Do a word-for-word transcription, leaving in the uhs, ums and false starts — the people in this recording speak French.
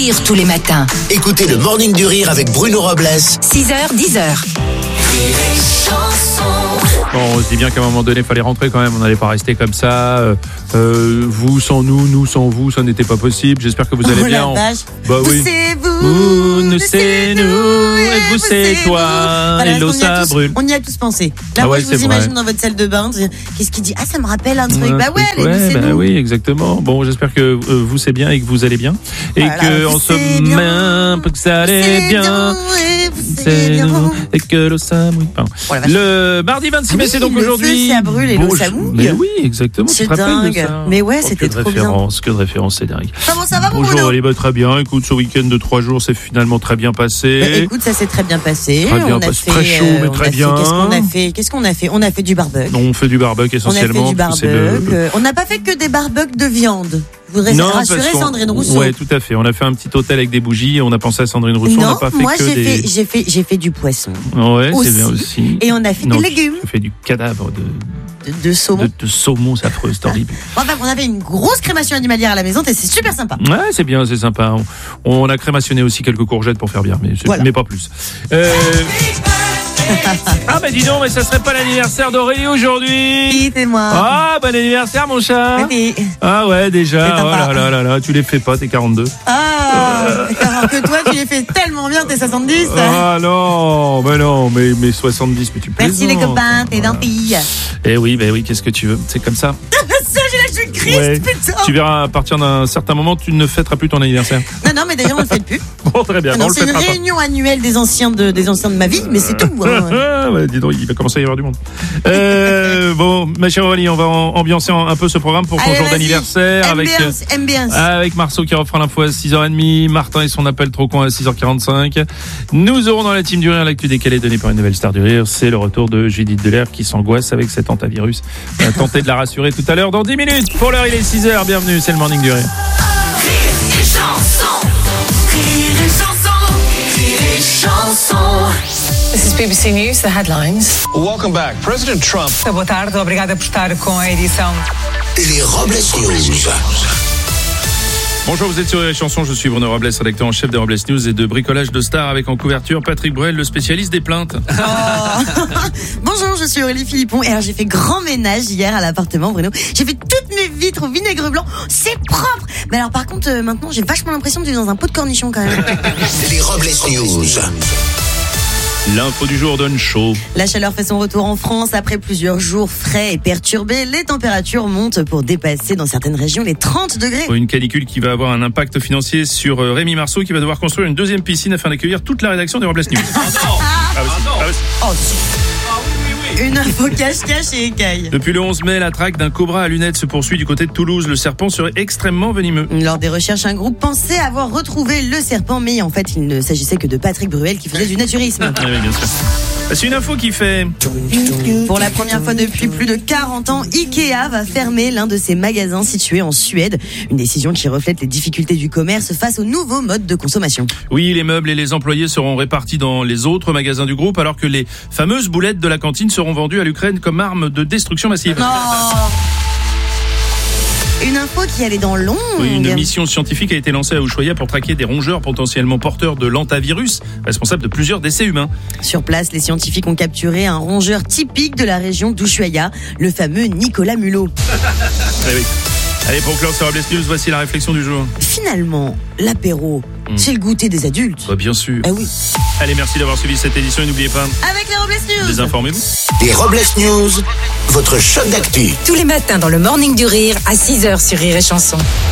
rire tous les matins. Écoutez le Morning du Rire avec Bruno Robles. six heures, dix heures. Bon, on se dit bien qu'à un moment donné, il fallait rentrer quand même. On n'allait pas rester comme ça. Euh, euh, vous sans nous, nous sans vous, ça n'était pas possible. J'espère que vous allez oh bien. La vache. Bah vous oui. c'est vous, Vous, nous c'est nous, et vous c'est toi. Voilà, Et l'eau on y a ça tous- brûle. On y a tous pensé. Là, Ah moi, ouais, je c'est vous imagine vrai. dans votre salle de bain. Qu'est-ce qu'il dit? Ah, ça me rappelle un truc. Un bah truc, ouais, les nous, c'est bah nous. oui, exactement. Bon, j'espère que euh, vous c'est bien et que vous allez bien. Et Voilà, que vous en ce c'est bien. moment, que ça allait C'est bien. ouais, vous c'est C'est bien. nous, et que l'eau ça mouille. Pardon. Oh la vache. Le mardi vingt-six mai, Oui, c'est donc le aujourd'hui. feu, ça brûle et l'eau, Bon, ça je- mouille. Mais oui, exactement. C'est tu te rappelles de dingue. ça Mais ouais, Oh, c'était que de trop bien. références, Que de références, c'est dingue. Comment ça va, mon Bonjour, Bruno? elle va très bien. Écoute, ce week-end de trois jours, c'est finalement très bien passé. Bah, écoute, ça s'est très bien passé. Très bien on a passé. fait, Très chaud, euh, mais on très a fait- bien. Qu'est-ce qu'on a fait Qu'est-ce qu'on a fait On a fait du barbecue. On fait du barbecue On a fait essentiellement. du parce que barbecue. c'est le- Euh, On n'a pas fait que des barbecues de viande. Je voudrais Non, rassurer parce qu'on- Sandrine Rousseau. Ouais, tout à fait. On a fait un petit hôtel avec des bougies. On a pensé à Sandrine Rousseau. on non, n'a pas fait moi que j'ai des. fait, j'ai fait, j'ai fait du poisson Ouais, aussi. c'est bien aussi. et on a fait Non, des légumes Tu fais du cadavre de, de, de saumon. de, de saumon, c'est affreux, c'est horrible. Enfin, on avait une grosse crémation animalière à la maison et c'est super sympa. Ouais, c'est bien, c'est sympa. On, on a crémationné aussi quelques courgettes pour faire bien, mais, c'est- Voilà. mais pas plus. Euh... ah bah dis donc, mais ça serait pas l'anniversaire d'Aurélie aujourd'hui? Oui, c'est moi. Ah, bon anniversaire mon chat. Oui. Ah ouais, déjà. C'est Oh sympa. là là là là, tu les fais pas, t'es quarante-deux. Ah, alors que toi, tu les fais tellement bien, t'es soixante-dix. Ah non, mais non, mais, mais soixante-dix, mais tu plaisantes. Merci les copains, t'es gentils. Eh oui, bah oui, qu'est-ce que tu veux? C'est comme ça. Ça, j'ai lâché une crise, Ouais. putain. Tu verras, à partir d'un certain moment, tu ne fêteras plus ton anniversaire. Non, non, mais d'ailleurs, on le fait plus. Bon, très bien, Ah bon, non, on le c'est une fêtera pas. réunion annuelle des anciens de, des anciens de ma vie, mais c'est tout. Hein. Ah, ouais, dis donc, il va commencer à y avoir du monde. Euh, bon, ma chère Aurélie, on va en- ambiancer un peu ce programme pour ton Allez, jour vas-y. d'anniversaire avec, Ambiance, ambiance. euh, avec Marceau qui reprend l'info à six heures trente, Martin et son appel trop con à six heures quarante-cinq. Nous aurons dans la team du rire l'actu décalée donnée par une nouvelle star du rire. C'est le retour de Judith Delair qui s'angoisse avec cet antivirus. On a tenté de la rassurer tout à l'heure dans dix minutes. Pour l'heure, il est six heures. Bienvenue, c'est le Morning du rire. This is B B C News, the headlines. Welcome back. President Trump. Boa tarde, obrigada por estar com a edição. Les Robles News. Bonjour, vous êtes sur les chansons. Je suis Bruno Robles, rédacteur en chef des Robles News et de bricolage de stars avec en couverture Patrick Bruel, le spécialiste des plaintes. Oh. Bonjour, je suis Aurélie Philippon et alors j'ai fait grand ménage hier à l'appartement, Bruno. J'ai fait toutes mes vitres au vinaigre blanc, c'est propre. Mais alors par contre, euh, maintenant j'ai vachement l'impression de vivre dans un pot de cornichons quand même. Les Robles News. L'info du jour donne chaud. La chaleur fait son retour en France après plusieurs jours frais et perturbés. Les températures montent pour dépasser dans certaines régions les trente degrés. Une canicule qui va avoir un impact financier sur euh, Rémi Marceau qui va devoir construire une deuxième piscine afin d'accueillir toute la rédaction des Robles News. Ah, aussi, ah, aussi. Oh, une info cache-cache et écaille. Depuis le onze mai, la traque d'un cobra à lunettes se poursuit du côté de Toulouse. Le serpent serait extrêmement venimeux. Lors des recherches, un groupe pensait avoir retrouvé le serpent, mais en fait, il ne s'agissait que de Patrick Bruel qui faisait du naturisme. Ah oui, bien sûr. C'est une info qui fait... Pour la première fois depuis plus de quarante ans, Ikea va fermer l'un de ses magasins situés en Suède. Une décision qui reflète les difficultés du commerce face aux nouveaux modes de consommation. Oui, les meubles et les employés seront répartis dans les autres magasins du groupe alors que les fameuses boulettes de la cantine seront vendues à l'Ukraine comme arme de destruction massive. Oh, une info qui allait dans l'ombre. Oui, une mission scientifique a été lancée à Ushuaia pour traquer des rongeurs potentiellement porteurs de l'antavirus, responsable de plusieurs décès humains. Sur place, les scientifiques ont capturé un rongeur typique de la région d'Ushuaia, le fameux Nicolas Mulot. Eh oui. Allez, pour clore sur Robles News, voici la réflexion du jour. Finalement, l'apéro, Mm. c'est le goûter des adultes. Bah, bien sûr. Ah oui. Allez, merci d'avoir suivi cette édition et n'oubliez pas, Avec les Robles News. désinformez-vous. Les Robles News, votre choc d'actu. Tous les matins dans le Morning du Rire à six heures sur Rire et Chanson.